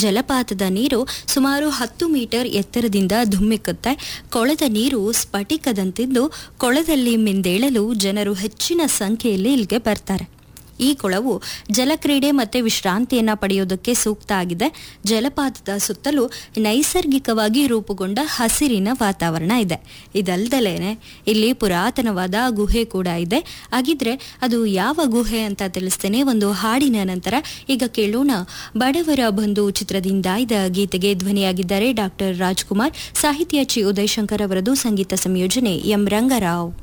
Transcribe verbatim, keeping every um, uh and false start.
ಜಲಪಾತದ ನೀರು ಸುಮಾರು ಹತ್ತು ಮೀಟರ್ ಎತ್ತರದಿಂದ ಧುಮ್ಮಿಕ್ಕುತ್ತೆ. ಕೊಳದ ನೀರು ಸ್ಫಟಿಕದಂತಿದ್ದು ಕೊಳದಲ್ಲಿ ಮಿಂದೇಳಲು ಜನರು ಹೆಚ್ಚಿನ ಸಂಖ್ಯೆಯಲ್ಲಿ ಇಲ್ಲಿಗೆ ಬರ್ತಾರೆ. ಈ ಕೊಳವು ಜಲಕ್ರೀಡೆ ಮತ್ತು ವಿಶ್ರಾಂತಿಯನ್ನು ಪಡೆಯೋದಕ್ಕೆ ಸೂಕ್ತ ಆಗಿದೆ. ಜಲಪಾತದ ಸುತ್ತಲೂ ನೈಸರ್ಗಿಕವಾಗಿ ರೂಪುಗೊಂಡ ಹಸಿರಿನ ವಾತಾವರಣ ಇದೆ. ಇದಲ್ದಲೇ ಇಲ್ಲಿ ಪುರಾತನವಾದ ಗುಹೆ ಕೂಡ ಇದೆ. ಹಾಗಿದ್ರೆ ಅದು ಯಾವ ಗುಹೆ ಅಂತ ತಿಳಿಸ್ತೇನೆ ಒಂದು ಹಾಡಿನ ನಂತರ. ಈಗ ಕೇಳೋಣ ಬಡವರ ಬಂಧು ಚಿತ್ರದಿಂದ ಇದ ಗೀತೆಗೆ ಧ್ವನಿಯಾಗಿದ್ದಾರೆ ಡಾಕ್ಟರ್ ರಾಜ್ಕುಮಾರ್, ಸಾಹಿತ್ಯ ಚಿ ಉದಯಶಂಕರ್ ಅವರದು, ಸಂಗೀತ ಸಂಯೋಜನೆ ಎಂ ರಂಗರಾವ್.